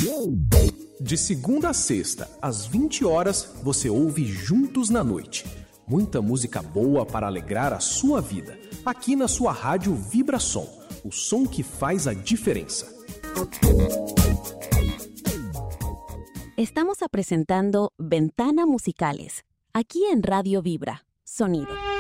De segunda a sexta, às 20 horas, você ouve Juntos na Noite. Muita música boa para alegrar a sua vida. Aqui na sua rádio Vibração, o som que faz a diferença. Estamos apresentando Ventana Musicales, aquí en Radio Vibra. Sonido.